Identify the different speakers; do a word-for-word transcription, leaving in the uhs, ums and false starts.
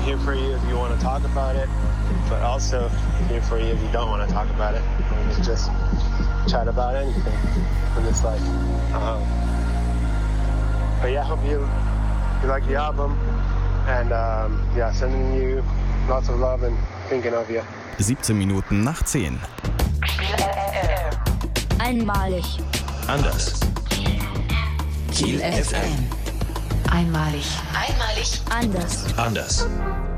Speaker 1: here for you if you want to talk about it, but also here for you if you don't want to talk about it. We can just chat about anything in this life. Um, but yeah, I hope you, you like the album, and um, yeah, sending you lots of love and thinking of you.
Speaker 2: siebzehn Minuten nach zehn.
Speaker 3: Einmalig.
Speaker 4: Anders.
Speaker 5: Kiel F M. Einmalig.
Speaker 3: Einmalig. Anders.
Speaker 4: Anders.